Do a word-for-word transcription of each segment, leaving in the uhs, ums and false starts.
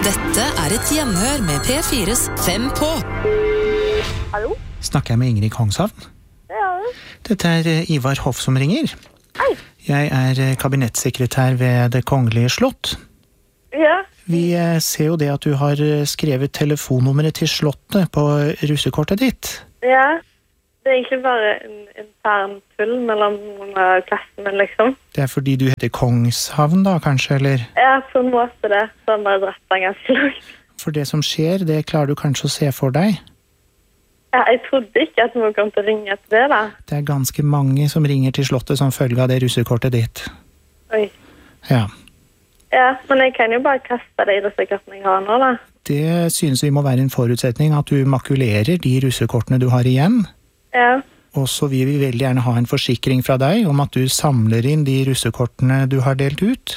Dette er et gjenhør med P fires Fem på. Hallo? Snakker jeg med Ingrid Kongshavn? Ja. Dette er eh, Ivar Hoff som ringer. Hei. Jeg er eh, kabinettsekretær ved Det Kongelige Slott. Ja. Vi eh, ser jo det at du har eh, skrevet telefonnummeret til slottet på russekortet ditt. Ja. Det er egentlig bare en intern tull mellom uh, klassen min, liksom. Det er fordi du heter Kongshavn da, kanskje, eller? Ja, på en måte det. Så har jeg dratt den ganske langt. For det som skjer, det klarer du kanskje å se for deg. Ja, jeg trodde ikke at noen kom til å ringe til det, da. Det er ganske mange som ringer til slottet som følge av det russekortet ditt. Oi. Ja. Ja, men jeg kan jo bare kaste de russekortene jeg har nå, da. Det synes vi må være en forutsetning at du makulerer de russekortene du har igjen. Ja. Og så vil vi veldig gjerne ha en forsikring fra deg om at du samler inn de russekortene du har delt ut.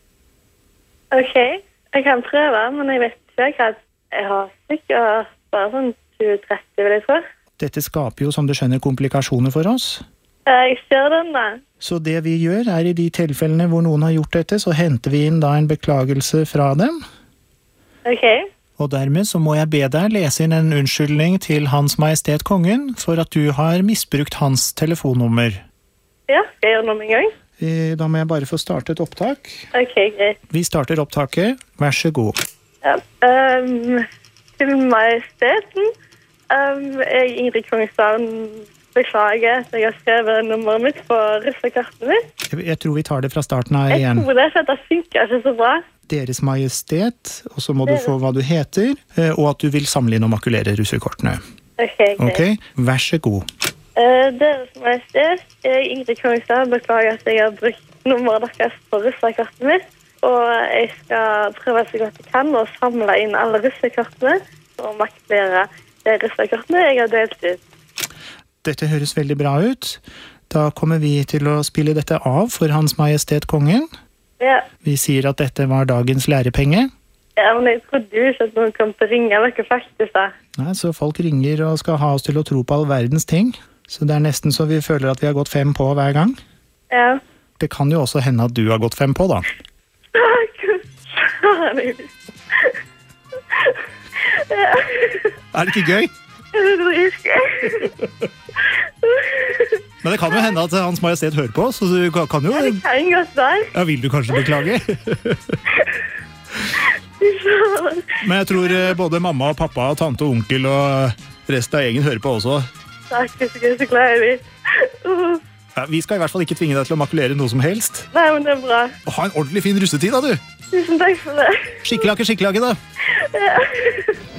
Ok, jeg kan prøve, men jeg vet ikke at jeg har sikkert bare sånn tjue tretti, vil jeg tro. Dette skaper jo, som du skjønner, komplikasjoner for oss. Ja, jeg ser den da. Så det vi gjør er i de tilfellene hvor noen har gjort dette, så henter vi inn da en beklagelse fra dem. Ok. Og dermed så må jeg be deg lese inn en unnskyldning til Hans Majestet Kongen for at du har misbrukt hans telefonnummer. Ja, skal jeg gjøre noe med en gang? Eh, Da må jeg bare få starte et opptak. Ok, greit. Vi starter opptaket. Vær så god. Ja, um, til majesteten. Um, jeg, Ingrid Kongshavn, beklager at jeg har skrevet nummeret mitt på russekartet mitt. Jeg, jeg tror vi tar det fra starten av Jeg igjen. tror det, for det funker ikke så bra. Deres Majestet, og så må du få hva du heter, eh, og at du vil samle inn og makulere russekortene. Ok, greit. Ok, vær så god. Uh, Deres majestet, jeg, Ingrid Kongshavn, beklager at jeg har brukt nummeret deres på russekartet mitt, og jeg skal prøve så godt jeg kan å samle inn alle russekartene og makulere de russekartene jeg har delt ut. Dette høres veldig bra ut. Da kommer vi til å spille dette av for Hans Majestet Kongen. Ja. Vi sier at dette var dagens lærepenge. Ja, men jeg trodde jo ikke at noen kom til å ringe dere faktisk da. Nei, så folk ringer og skal ha oss til å tro på all verdens ting. Så det er nesten så vi føler at vi har gått fem på hver gang. Ja. Det kan jo også hende at du har gått fem på, da. Gud. Ja. Er det ikke gøy? Det er dritgøy. Men det kan jo hende at Hans Majestet hører på, så du kan jo... Ja, det kan godt være. Ja, vil du kanskje beklage? Men jeg tror eh, både mamma og pappa, tante og onkel og resten av gjengen hører på også. Takk, jeg er så glad i det. Ja, vi skal i hvert fall ikke tvinge deg til å makulere noe som helst. Nei, men det er bra. Og ha en ordentlig fin russetid da, du. Tusen takk for det. Skikkelakke, skikkelakke da. Ja.